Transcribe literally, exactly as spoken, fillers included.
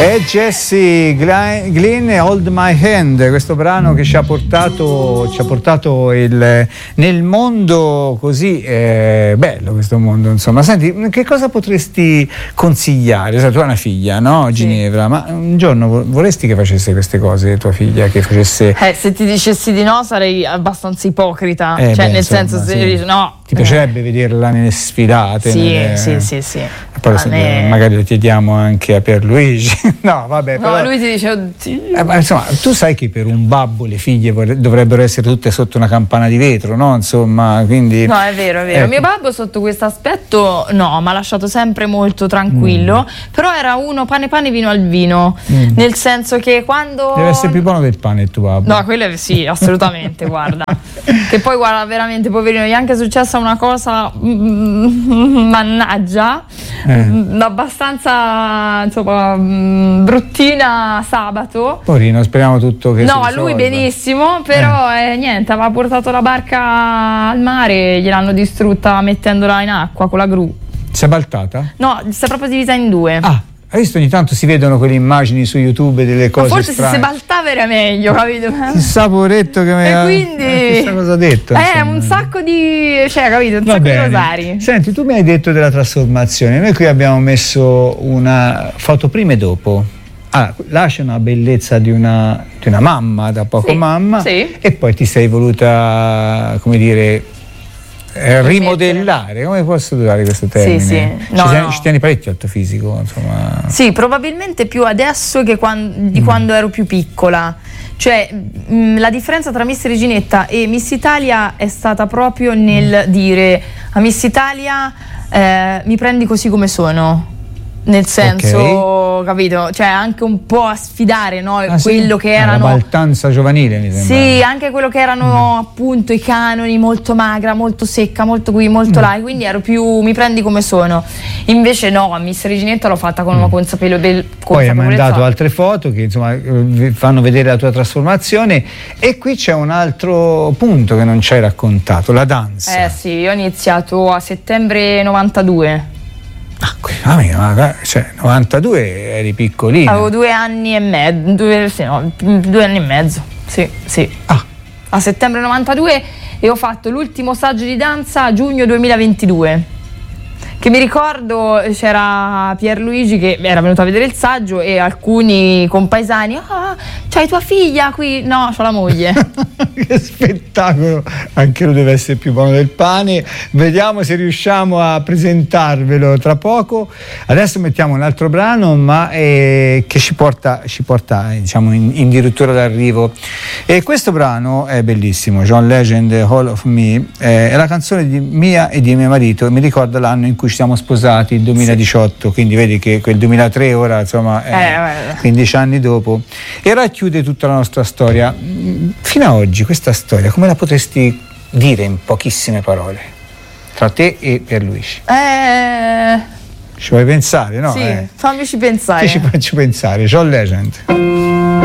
È Jessie Glynne, Hold My Hand, questo brano che ci ha portato, ci ha portato il, nel mondo così eh, bello, questo mondo, insomma. Senti, che cosa potresti consigliare? Tu hai una figlia, no? Ginevra, sì. Ma un giorno vorresti che facesse queste cose tua figlia, che facesse... Eh, se ti dicessi di no sarei abbastanza ipocrita, eh, cioè beh, nel insomma, senso se sì. dici no. Ti piacerebbe eh. vederla nelle sfilate? Sì, nelle... sì, sì, sì. Poi ne... magari lo chiediamo anche a Pierluigi. No, vabbè. No, però... lui ti dice oddio. Eh, ma insomma, tu sai che per un babbo le figlie vorre... dovrebbero essere tutte sotto una campana di vetro, no? Insomma, quindi... No, è vero, è vero. Ecco. Mio babbo sotto questo aspetto no, mi ha lasciato sempre molto tranquillo, mm. però era uno pane pane vino al vino, mm. nel senso che quando... Deve essere più buono del pane il tuo babbo. No, quello è, sì, assolutamente, guarda. Che poi guarda, veramente poverino, gli è anche successa una cosa, mm, mannaggia, eh. mm, abbastanza, insomma, mm, bruttina sabato. Poverino, speriamo tutto che no, si lui risolva. Benissimo, però eh. Eh, niente, aveva portato la barca al mare e gliel'hanno distrutta mettendola in acqua con la gru. Si è baltata? No, si è proprio divisa in due. Ah, hai visto ogni tanto si vedono quelle immagini su YouTube delle cose ma forse strane. se si baltava era meglio, capito? Chissà poveretto che mi e ha... quindi chissà cosa ha detto. Eh, insomma. un sacco di... cioè, capito? Un Va sacco bene. di rosari. Senti, tu mi hai detto della trasformazione. Noi qui abbiamo messo una foto prima e dopo. Ah, lascia una bellezza di una, di una mamma, da poco sì, mamma, sì. E poi ti sei voluta, come dire, eh, rimodellare. Come posso usare questo termine? Sì, sì. No, ci, tieni, no. ci tieni parecchio al tuo fisico, insomma. Sì, probabilmente più adesso che quando, di mm. quando ero più piccola. Cioè, mh, la differenza tra Miss Reginetta e Miss Italia è stata proprio nel mm. dire a Miss Italia eh, mi prendi così come sono. Nel senso, okay. capito? Cioè anche un po' a sfidare, no? Ah, quello sì? che erano... La baldanza giovanile, mi sembra. Sì, anche quello che erano mm. appunto i canoni, molto magra, molto secca, molto qui, molto mm. là, quindi ero più mi prendi come sono. Invece no, a Miss Reginetta l'ho fatta con una consapevole... Poi hai mandato altre foto che insomma fanno vedere la tua trasformazione e qui c'è un altro punto che non ci hai raccontato, la danza. Eh sì, io ho iniziato a settembre novantadue. Ah, ah, cioè novantadue eri piccolino. Avevo due anni e mezzo, due, sì, no, due anni e mezzo, sì, sì. Ah. A settembre novantadue e ho fatto l'ultimo saggio di danza a giugno duemilaventidue. Che mi ricordo c'era Pierluigi che era venuto a vedere il saggio e alcuni compaesani, ah, c'hai tua figlia qui? No, c'ho la moglie. Che spettacolo, anche lui deve essere più buono del pane. Vediamo se riusciamo a presentarvelo tra poco. Adesso mettiamo un altro brano ma eh, che ci porta, ci porta diciamo in, in dirittura d'arrivo e questo brano è bellissimo, John Legend, All of Me, eh, è la canzone di mia e di mio marito e mi ricorda l'anno in cui ci siamo sposati, il duemiladiciotto, sì. Quindi vedi che quel duemilatré ora insomma è eh, quindici anni dopo e racchiude tutta la nostra storia. Fino a oggi questa storia come la potresti dire in pochissime parole tra te e Pierluigi? Eh... ci vuoi pensare, no? Sì, eh. fammici pensare. Ti ci faccio pensare, John Legend.